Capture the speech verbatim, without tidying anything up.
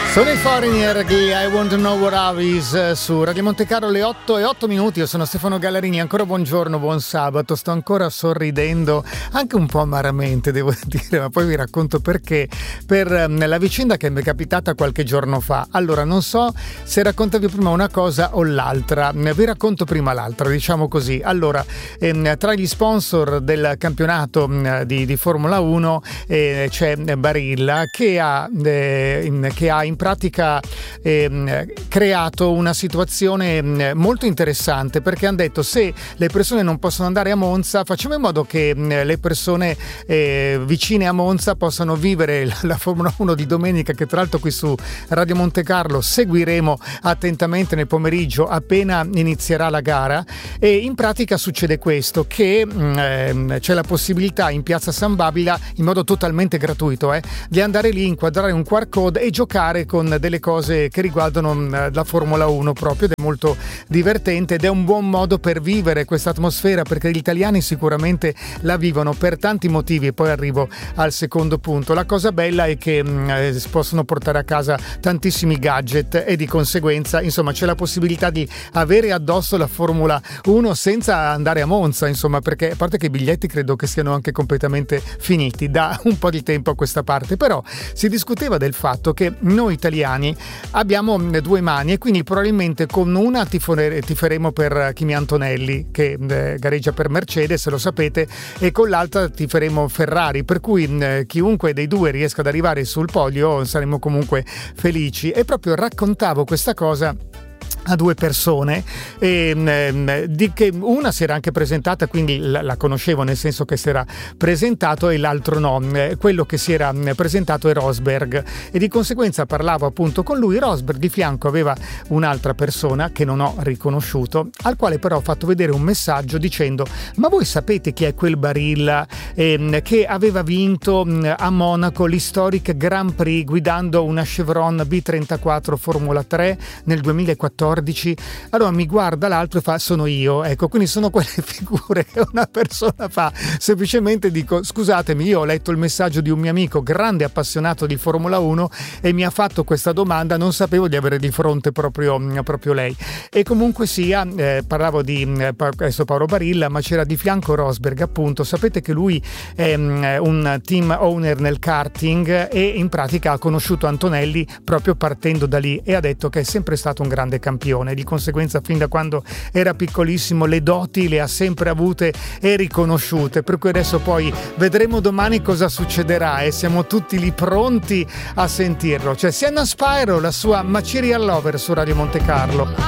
Sono i Foreigner di I Want to Know What Love Is su Radio Monte Carlo, le otto e otto minuti. Io sono Stefano Gallarini, ancora buongiorno, buon sabato. Sto ancora sorridendo, anche un po' amaramente devo dire, ma poi vi racconto perché. Per la vicenda che mi è capitata qualche giorno fa. Allora, non so se raccontarvi prima una cosa o l'altra, vi racconto prima l'altra, diciamo così. Allora, ehm, tra gli sponsor del campionato mh, di, di Formula uno eh, c'è Barilla che ha, eh, in, che ha in pratica eh, creato una situazione eh, molto interessante, perché hanno detto: se le persone non possono andare a Monza, facciamo in modo che eh, le persone eh, vicine a Monza possano vivere la, la Formula uno di domenica, che tra l'altro qui su Radio Monte Carlo seguiremo attentamente nel pomeriggio appena inizierà la gara. E in pratica succede questo, che eh, c'è la possibilità in piazza San Babila, in modo totalmente gratuito, eh, di andare lì, inquadrare un Q R code e giocare con delle cose che riguardano la Formula uno proprio, ed è molto divertente ed è un buon modo per vivere questa atmosfera, perché gli italiani sicuramente la vivono per tanti motivi. E poi arrivo al secondo punto: la cosa bella è che mh, si possono portare a casa tantissimi gadget e di conseguenza, insomma, c'è la possibilità di avere addosso la Formula uno senza andare a Monza, insomma, perché a parte che i biglietti credo che siano anche completamente finiti da un po' di tempo a questa parte. Però si discuteva del fatto che noi italiani abbiamo due mani e quindi probabilmente con una tifone, tiferemo per Kimi Antonelli, che eh, gareggia per Mercedes, lo sapete, e con l'altra tiferemo Ferrari, per cui eh, chiunque dei due riesca ad arrivare sul podio saremo comunque felici. E proprio raccontavo questa cosa a due persone, e, ehm, di che una si era anche presentata, quindi la, la conoscevo, nel senso che si era presentato, e l'altro no. Eh, quello che si era presentato è Rosberg, e di conseguenza parlavo appunto con lui. Rosberg di fianco aveva un'altra persona che non ho riconosciuto, al quale però ho fatto vedere un messaggio dicendo: ma voi sapete chi è quel Barilla ehm, che aveva vinto mh, a Monaco l'Historic Grand Prix guidando una Chevron B trentaquattro Formula tre nel duemilaquattordici? Allora mi guarda l'altro e fa: sono io. Ecco, quindi sono quelle figure che una persona fa. Semplicemente dico: scusatemi, io ho letto il messaggio di un mio amico grande appassionato di Formula uno e mi ha fatto questa domanda, non sapevo di avere di fronte proprio, proprio lei. E comunque sia, eh, parlavo di eh, adesso Paolo Barilla, ma c'era di fianco Rosberg, appunto. Sapete che lui è um, un team owner nel karting e in pratica ha conosciuto Antonelli proprio partendo da lì, e ha detto che è sempre stato un grande campione. Di conseguenza, fin da quando era piccolissimo, le doti le ha sempre avute e riconosciute, per cui adesso poi vedremo domani cosa succederà e siamo tutti lì pronti a sentirlo. C'è Sienna Spyro, la sua Material Lover su Radio Monte Carlo.